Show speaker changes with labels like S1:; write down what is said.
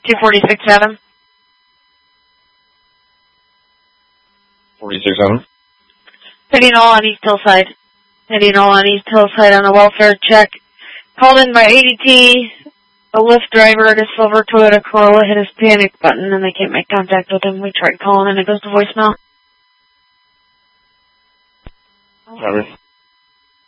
S1: 246-7.
S2: 46-7.
S1: Hitting all on East Hillside. Hitting all on East Hillside on a welfare check. Called in by ADT. A Lyft driver at a silver Toyota Corolla hit his panic button and they can't make contact with him. We tried calling and it goes to voicemail.
S2: Robert.